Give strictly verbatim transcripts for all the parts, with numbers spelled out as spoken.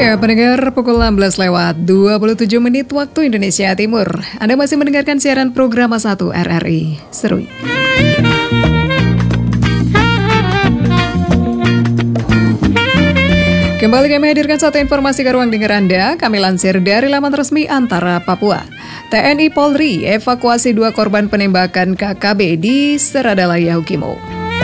Ya, pendengar, pukul enam belas lewat dua puluh tujuh menit waktu Indonesia Timur. Anda masih mendengarkan siaran program satu R R I Serui. Kembali kami hadirkan satu informasi ke ruang dengar Anda. Kami lansir dari laman resmi Antara Papua. T N I Polri evakuasi dua korban penembakan K K B di Seradala Yahukimo.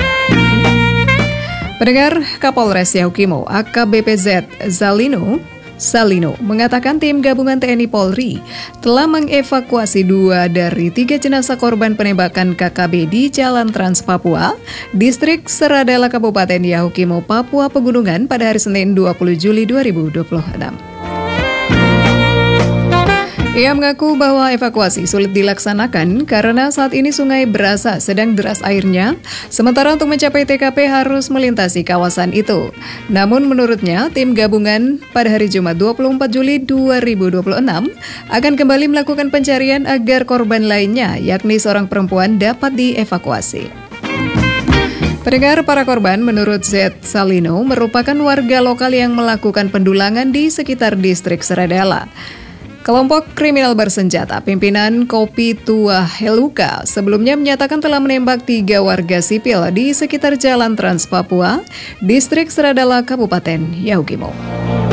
Pendengar, Kapolres Yahukimo A K B P Z Zalino Salino mengatakan tim gabungan T N I Polri telah mengevakuasi dua dari tiga jenazah korban penembakan K K B di Jalan Trans Papua, Distrik Seradala, Kabupaten Yahukimo, Papua Pegunungan pada hari Senin dua puluh Juli dua ribu dua puluh enam. Ia mengaku bahwa evakuasi sulit dilaksanakan karena saat ini Sungai Berasa sedang deras airnya, sementara untuk mencapai T K P harus melintasi kawasan itu. Namun menurutnya, tim gabungan pada hari Jumat dua puluh empat Juli dua ribu dua puluh enam akan kembali melakukan pencarian agar korban lainnya, yakni seorang perempuan, dapat dievakuasi. Pendengar, para korban menurut Z Salino merupakan warga lokal yang melakukan pendulangan di sekitar distrik Seradala. Kelompok kriminal bersenjata pimpinan Kopi Tua Heluka sebelumnya menyatakan telah menembak tiga warga sipil di sekitar Jalan Trans Papua, Distrik Seradala, Kabupaten Yahukimo.